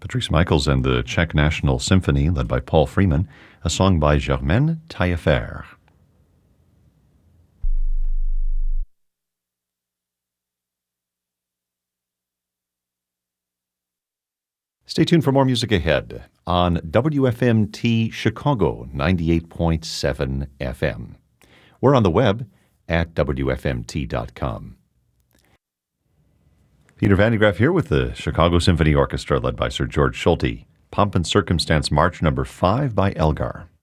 Patrice Michaels and the Czech National Symphony, led by Paul Freeman, a song by Germaine Taillefer. Stay tuned for more music ahead on WFMT Chicago 98.7 FM. We're on the web at WFMT.com. Peter Van de Graaff here with the Chicago Symphony Orchestra, led by Sir George Solti. Pomp and Circumstance March No. 5 by Elgar.